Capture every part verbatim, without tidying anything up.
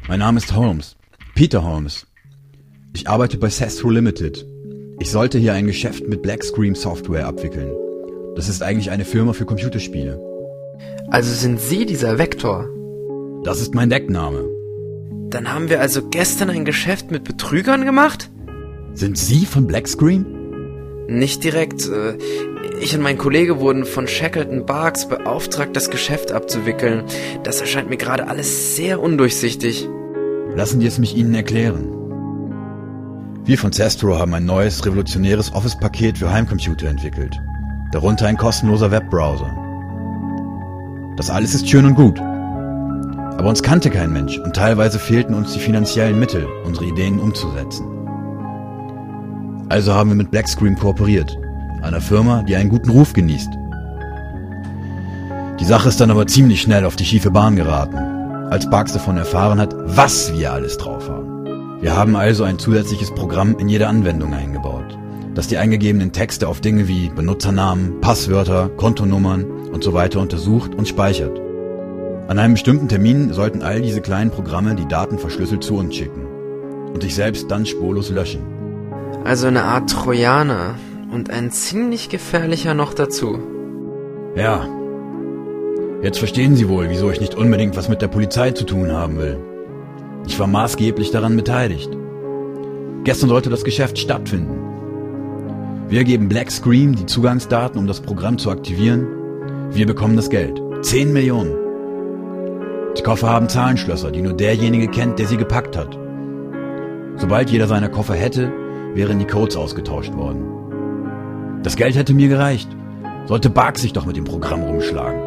Mein Name ist Holmes. Peter Holmes. Ich arbeite bei Sestro Limited. Ich sollte hier ein Geschäft mit Black Scream Software abwickeln. Das ist eigentlich eine Firma für Computerspiele. Also sind Sie dieser Vector? Das ist mein Deckname. Dann haben wir also gestern ein Geschäft mit Betrügern gemacht? Sind Sie von Black Scream? Nicht direkt. Ich und mein Kollege wurden von Shackleton Barks beauftragt, das Geschäft abzuwickeln. Das erscheint mir gerade alles sehr undurchsichtig. Lassen Sie es mich Ihnen erklären. Wir von Sestro haben ein neues, revolutionäres Office-Paket für Heimcomputer entwickelt. Darunter ein kostenloser Webbrowser. Das alles ist schön und gut. Aber uns kannte kein Mensch und teilweise fehlten uns die finanziellen Mittel, unsere Ideen umzusetzen. Also haben wir mit Black Scream kooperiert, einer Firma, die einen guten Ruf genießt. Die Sache ist dann aber ziemlich schnell auf die schiefe Bahn geraten, als Barks davon erfahren hat, was wir alles drauf haben. Wir haben also ein zusätzliches Programm in jede Anwendung eingebaut, das die eingegebenen Texte auf Dinge wie Benutzernamen, Passwörter, Kontonummern und so weiter untersucht und speichert. An einem bestimmten Termin sollten all diese kleinen Programme die Daten verschlüsselt zu uns schicken und sich selbst dann spurlos löschen. Also eine Art Trojaner und ein ziemlich gefährlicher noch dazu. Ja. Jetzt verstehen Sie wohl, wieso ich nicht unbedingt was mit der Polizei zu tun haben will. Ich war maßgeblich daran beteiligt. Gestern sollte das Geschäft stattfinden. Wir geben Black Scream die Zugangsdaten, um das Programm zu aktivieren. Wir bekommen das Geld. Zehn Millionen. Die Koffer haben Zahlenschlösser, die nur derjenige kennt, der sie gepackt hat. Sobald jeder seine Koffer hätte, wären die Codes ausgetauscht worden. Das Geld hätte mir gereicht. Sollte Barks sich doch mit dem Programm rumschlagen.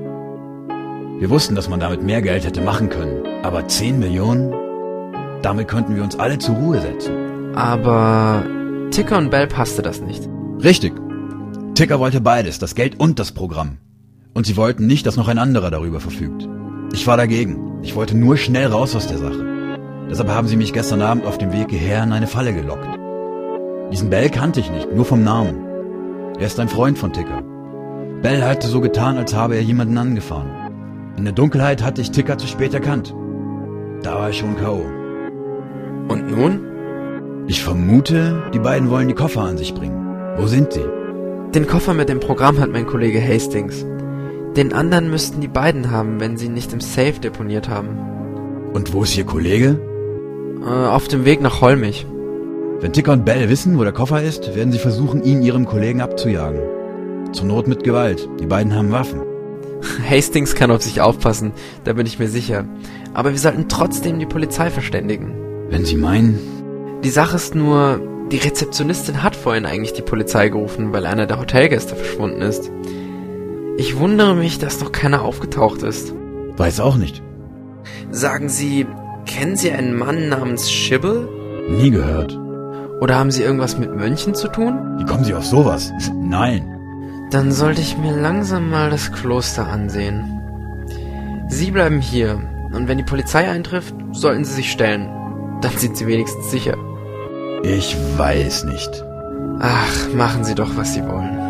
Wir wussten, dass man damit mehr Geld hätte machen können. Aber zehn Millionen? Damit könnten wir uns alle zur Ruhe setzen. Aber Ticker und Bell passte das nicht. Richtig. Ticker wollte beides, das Geld und das Programm. Und sie wollten nicht, dass noch ein anderer darüber verfügt. Ich war dagegen. Ich wollte nur schnell raus aus der Sache. Deshalb haben sie mich gestern Abend auf dem Weg hierher in eine Falle gelockt. Diesen Bell kannte ich nicht, nur vom Namen. Er ist ein Freund von Ticker. Bell hatte so getan, als habe er jemanden angefahren. In der Dunkelheit hatte ich Ticker zu spät erkannt. Da war ich schon K O Und nun? Ich vermute, die beiden wollen die Koffer an sich bringen. Wo sind sie? Den Koffer mit dem Programm hat mein Kollege Hastings. Den anderen müssten die beiden haben, wenn sie ihn nicht im Safe deponiert haben. Und wo ist Ihr Kollege? Äh, auf dem Weg nach Holmich. Wenn Ticker und Bell wissen, wo der Koffer ist, werden sie versuchen, ihn ihrem Kollegen abzujagen. Zur Not mit Gewalt. Die beiden haben Waffen. Hastings kann auf sich aufpassen, da bin ich mir sicher. Aber wir sollten trotzdem die Polizei verständigen. Wenn Sie meinen... Die Sache ist nur, die Rezeptionistin hat vorhin eigentlich die Polizei gerufen, weil einer der Hotelgäste verschwunden ist. Ich wundere mich, dass noch keiner aufgetaucht ist. Weiß auch nicht. Sagen Sie, kennen Sie einen Mann namens Schibble? Nie gehört. Oder haben Sie irgendwas mit Mönchen zu tun? Wie kommen Sie auf sowas? Nein. Dann sollte ich mir langsam mal das Kloster ansehen. Sie bleiben hier, und wenn die Polizei eintrifft, sollten Sie sich stellen. Dann sind Sie wenigstens sicher. Ich weiß nicht. Ach, machen Sie doch, was Sie wollen.